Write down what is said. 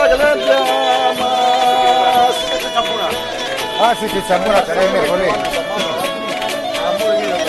γλέντια μας. Άσε τη τσαμπούρα, τώρα είναι πολύ.